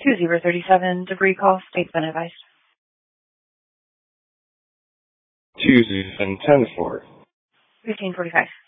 2037, debris call, state's been advised. 2010 for 1545.